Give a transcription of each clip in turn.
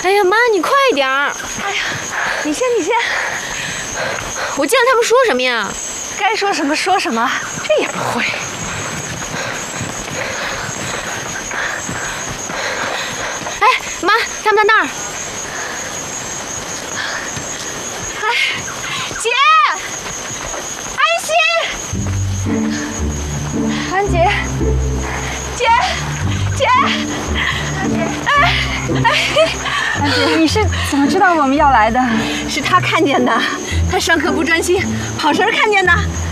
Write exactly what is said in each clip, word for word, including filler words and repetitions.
哎呀妈，你快点儿！ 哎呀，你先，你先。 我见他们说什么呀？ 该说什么说什么，这也不会。 哎，妈，他们在那儿。 哎，姐，安心，安姐，姐，姐，安姐，哎哎， 安姐，你是怎么知道我们要来的？ 是他看见的，他上课不专心，跑神看见的。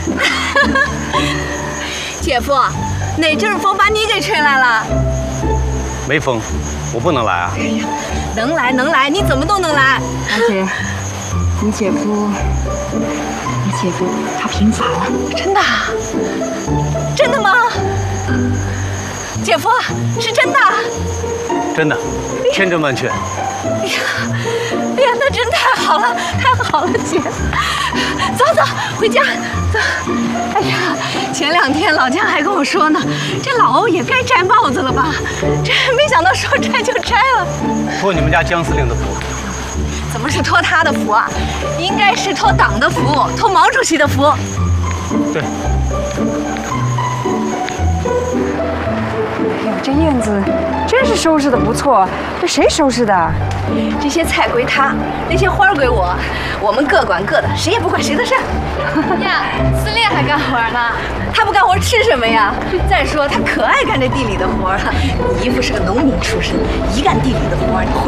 姐夫，哪阵风把你给吹来了？ 没风，我不能来啊。 哎呀，能来能来，你怎么都能来。 安姐，你姐夫，你姐夫他平反了。 真的？真的吗？姐夫，是真的？ 真的，千真万确。 哎呀，哎呀，那真太好了，太好了，姐。走走，回家。走。哎呀，前两天老姜还跟我说呢，这老欧也该摘帽子了吧？这没想到说摘就摘了。 托你们家姜司令的福。 怎么是托他的福啊？应该是托党的福，托毛主席的福。 对。 哎呦，这院子真是收拾的不错，这谁收拾的？ 这些菜归他，那些花归我，我们各管各的，谁也不管谁的事儿。 呀，司令还干活呢。 他不干活吃什么呀？再说他可爱干这地里的活了。你姨父是个农民出身，一干地里的活，你